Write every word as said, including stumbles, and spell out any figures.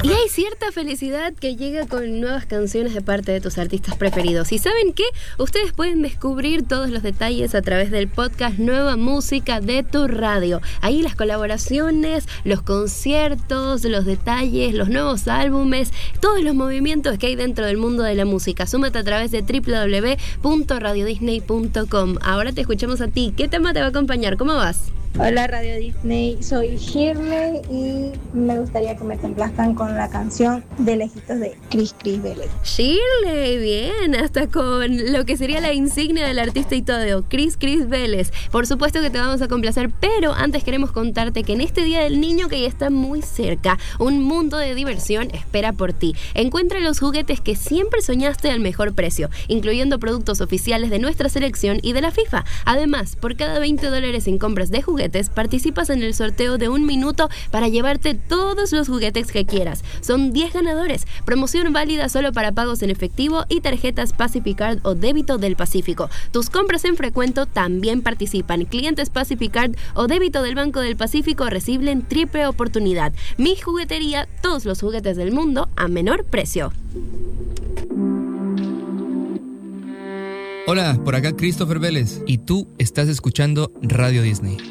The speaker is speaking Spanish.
Y hay cierta felicidad que llega con nuevas canciones de parte de tus artistas preferidos. ¿Y saben qué? Ustedes pueden descubrir todos los detalles a través del podcast Nueva Música de tu Radio. Ahí las colaboraciones, los conciertos, los detalles, los nuevos álbumes, todos los movimientos que hay dentro del mundo de la música. Súmate a través de doble u doble u doble u punto radio disney punto com. Ahora te escuchamos a ti. ¿Qué tema te va a acompañar? ¿Cómo vas? Hola Radio Disney, soy Shirley y me gustaría que me complazcan con la canción de Lejitos de Cris Cris Vélez. Shirley, bien, hasta con lo que sería la insignia del artista y todo, Cris Cris Vélez. Por supuesto que te vamos a complacer, pero antes queremos contarte que en este Día del Niño, que ya está muy cerca, un mundo de diversión espera por ti. Encuentra los juguetes que siempre soñaste al mejor precio, incluyendo productos oficiales de nuestra selección y de la FIFA. Además, por cada veinte dólares en compras de juguetes, participas en el sorteo de un minuto para llevarte todos los juguetes que quieras. Son diez ganadores. Promoción válida solo para pagos en efectivo y tarjetas Pacificard o débito del Pacífico. Tus compras en Frecuento también participan. Clientes Pacificard o débito del Banco del Pacífico reciben triple oportunidad. Mi Juguetería, todos los juguetes del mundo a menor precio. Hola, por acá Christopher Vélez y tú estás escuchando Radio Disney.